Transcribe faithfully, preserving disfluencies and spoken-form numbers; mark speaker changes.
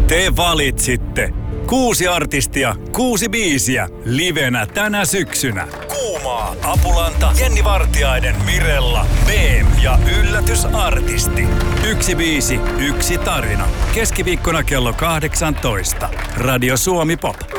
Speaker 1: Te valitsitte. Kuusi artistia, kuusi biisiä, livenä tänä syksynä. Kuumaa, Apulanta, Jenni Vartiainen, Mirella, Beem ja yllätysartisti. Yksi biisi, yksi tarina. Keskiviikkona kello kahdeksantoista. Radio Suomi Pop.